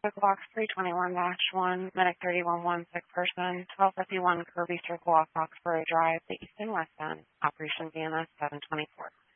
Traffic Box 321-1, Medic 3116 person, 1251 Kirby Circle off Foxborough Drive, the East and West End, Operation VMS 724.